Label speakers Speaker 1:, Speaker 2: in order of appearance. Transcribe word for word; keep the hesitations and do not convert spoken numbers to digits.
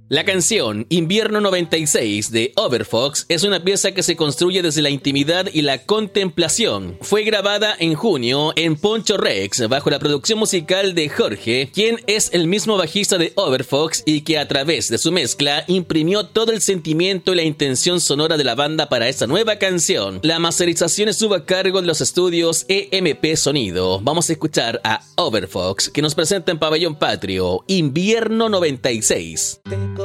Speaker 1: La canción Invierno noventa y seis de Overfox es una pieza que se construye desde la intimidad y la contemplación. Fue grabada en junio en Poncho Rex bajo la producción musical de Jorge, quien es el mismo bajista de Overfox y que a través de su mezcla imprimió todo el sentimiento y la intención sonora de la banda para esta nueva canción. La masterización estuvo a cargo de los estudios E M P Sonido. Vamos a escuchar a Overfox, que nos presenta en Pabellón Patrio Invierno noventa y seis.